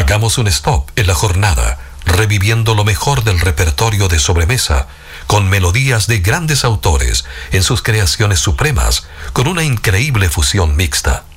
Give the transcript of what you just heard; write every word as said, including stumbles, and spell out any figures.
Hagamos un stop en la jornada, reviviendo lo mejor del repertorio de sobremesa, con melodías de grandes autores en sus creaciones supremas, con una increíble fusión mixta.